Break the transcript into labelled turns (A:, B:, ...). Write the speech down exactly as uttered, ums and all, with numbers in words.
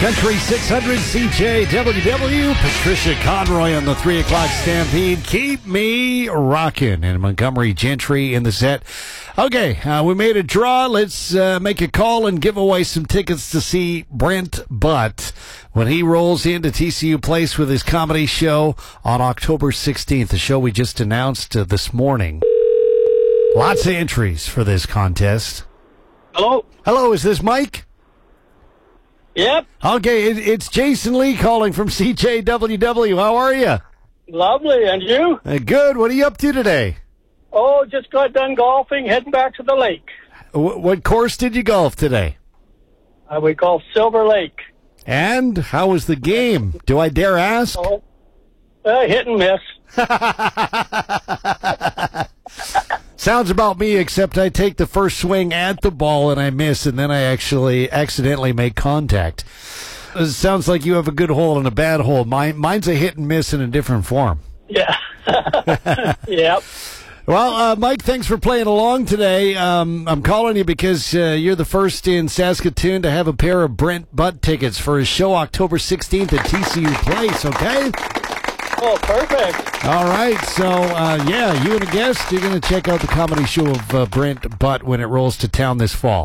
A: Country six hundred C J W W. Patricia Conroy on the three o'clock Stampede. Keep me rocking. And Montgomery Gentry in the set. Okay, uh, we made a draw. Let's uh, make a call and give away some tickets to see Brent Butt when he rolls into T C U Place with his comedy show on October sixteenth, the show we just announced uh, this morning. Lots of entries for this contest.
B: Hello?
A: Hello, is this Mike?
B: Yep.
A: Okay, it, it's Jason Lee calling from C J W W. How are you?
B: Lovely. And you?
A: Uh, good. What are you up to today?
B: Oh, just got done golfing, heading back to the lake.
A: W- what course did you golf today?
B: Uh, we golf Silver Lake.
A: And how was the game? Do I dare ask?
B: Oh, uh, hit and miss.
A: Sounds about me, except I take the first swing at the ball and I miss, and then I actually accidentally make contact. It sounds like you have a good hole and a bad hole. Mine, mine's a hit and miss in a different form.
B: Yeah. Yep.
A: Well, uh, Mike, thanks for playing along today. Um, I'm calling you because uh, you're the first in Saskatoon to have a pair of Brent Butt tickets for his show October sixteenth at T C U Place, okay?
B: Oh, perfect.
A: All right, so, uh, yeah, you and a guest, you're going to check out the comedy show of uh, Brent Butt when it rolls to town this fall.